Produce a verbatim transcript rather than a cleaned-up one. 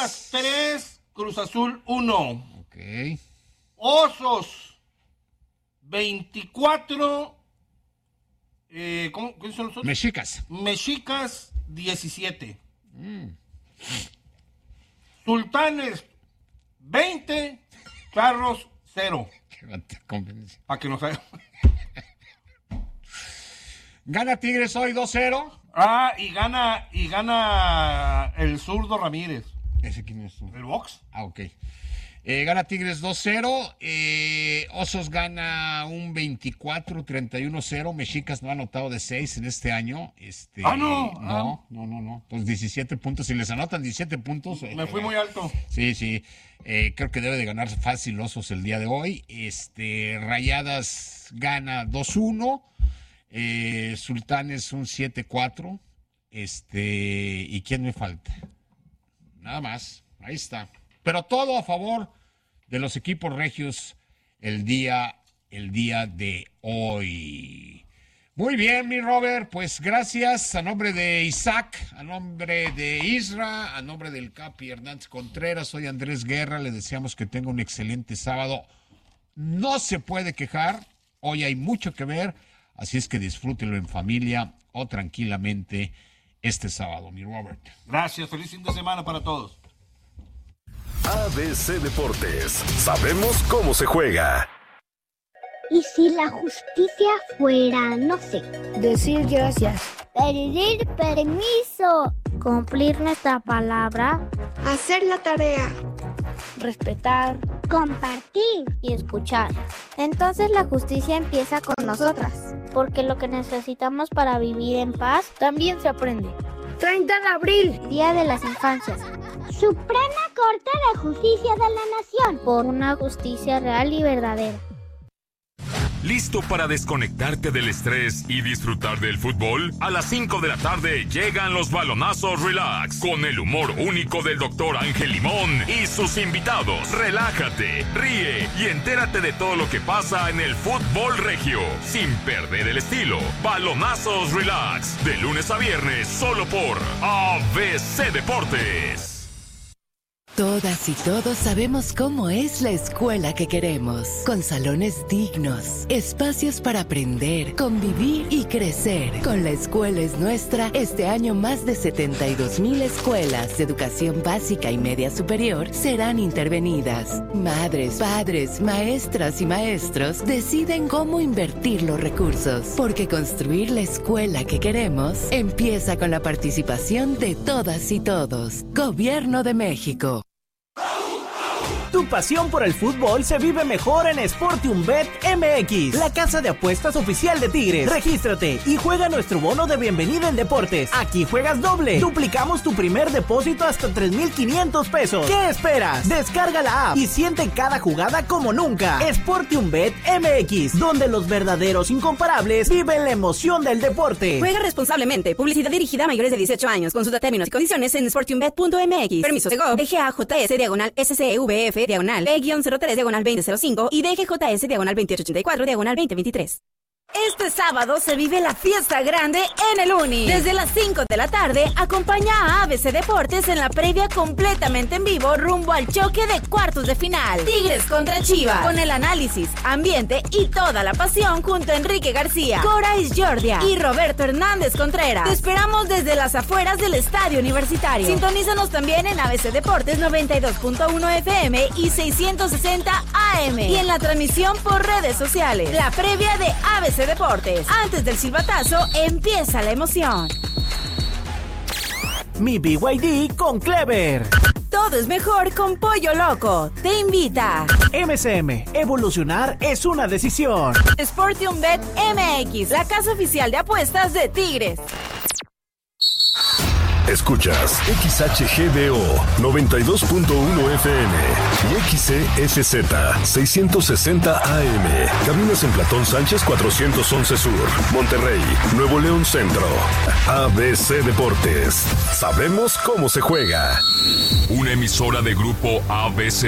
Chivas tres, Cruz Azul uno. Ok. Osos veinticuatro. Eh, ¿Cómo ¿qué son los otros? Mexicas. Mexicas diecisiete. Mm. Sultanes veinte. Charros cero. Para que no salga. Gana Tigres hoy dos cero. Ah, y gana, y gana el zurdo Ramírez. ¿Ese quién es tú? ¿El box? Ah, ok. Eh, gana Tigres dos cero. Eh, Osos gana un veinticuatro treinta y uno cero. Mexicas no ha anotado de seis en este año. Este, ah, no. No, ah. no, no, no. Pues diecisiete puntos. Si les anotan diecisiete puntos. Me eh, fui muy alto. Sí, sí. Eh, creo que debe de ganar fácil Osos el día de hoy. Este, Rayadas gana dos uno. Eh, Sultanes un siete cuatro. Este, ¿y quién me falta? Nada más. Ahí está. Pero todo a favor de los equipos regios el día, el día de hoy. Muy bien, mi Robert, pues gracias a nombre de Isaac, a nombre de Isra, a nombre del Capi Hernández Contreras, soy Andrés Guerra, le deseamos que tenga un excelente sábado. No se puede quejar, hoy hay mucho que ver, así es que disfrútenlo en familia o tranquilamente este sábado, mi Robert. Gracias, feliz fin de semana para todos. A B C Deportes, sabemos cómo se juega. ¿Y si la justicia fuera, no sé, decir gracias, pedir permiso, cumplir nuestra palabra, hacer la tarea, respetar, compartir y escuchar? Entonces la justicia empieza con nosotras, porque lo que necesitamos para vivir en paz también se aprende. treinta de abril, Día de las Infancias. Suprema Corte de Justicia de la Nación. Por una justicia real y verdadera. ¿Listo para desconectarte del estrés y disfrutar del fútbol? A las cinco de la tarde llegan los balonazos Relax con el humor único del doctor Ángel Limón y sus invitados. Relájate, ríe y entérate de todo lo que pasa en el fútbol regio, sin perder el estilo. Balonazos Relax, de lunes a viernes, solo por A B C Deportes. Todas y todos sabemos cómo es la escuela que queremos, con salones dignos, espacios para aprender, convivir y crecer. Con La Escuela es Nuestra, este año más de setenta y dos mil escuelas de educación básica y media superior serán intervenidas. Madres, padres, maestras y maestros deciden cómo invertir los recursos, porque construir la escuela que queremos empieza con la participación de todas y todos. Gobierno de México. Tu pasión por el fútbol se vive mejor en SportiumBet M X, la casa de apuestas oficial de Tigres. Regístrate y juega nuestro bono de bienvenida en deportes. Aquí juegas doble. Duplicamos tu primer depósito hasta tres mil quinientos pesos. ¿Qué esperas? Descarga la app y siente cada jugada como nunca. SportiumBet M X, donde los verdaderos incomparables viven la emoción del deporte. Juega responsablemente. Publicidad dirigida a mayores de dieciocho años. Consulta términos y condiciones en sportiumbet punto m x. Permiso de G O V. D G A J S diagonal S C V F diagonal E cero tres diagonal veinte cero cinco y D G J S diagonal veintiocho ochenta y cuatro diagonal veinte veintitrés. Este sábado se vive la fiesta grande en el Uni. Desde las cinco de la tarde, acompaña a A B C Deportes en la previa completamente en vivo rumbo al choque de cuartos de final. Tigres contra Chivas, con el análisis, ambiente y toda la pasión junto a Enrique García, Cora Isjordia y Roberto Hernández Contreras. Te esperamos desde las afueras del Estadio Universitario. Sintonízanos también en A B C Deportes noventa y dos punto uno F M y seiscientos sesenta A M y en la transmisión por redes sociales. La previa de A B C Deportes. Antes del silbatazo empieza la emoción. Mi B Y D con Clever. Todo es mejor con Pollo Loco. Te invita. M C M. Evolucionar es una decisión. SportiumBet M X, la casa oficial de apuestas de Tigres. Escuchas X H G D O noventa y dos punto uno F M y X C S Z seiscientos sesenta A M. Cabinas en Platón Sánchez cuatrocientos once Sur, Monterrey, Nuevo León Centro. A B C Deportes. Sabemos cómo se juega. Una emisora de grupo A B C